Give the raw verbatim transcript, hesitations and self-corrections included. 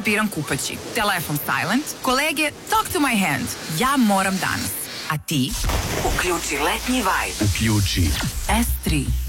biram kupaći. Telefon silent. Kolege, talk to my hand. Ja moram danas. A ti? Uključi letnji vibe. Uključi S tri.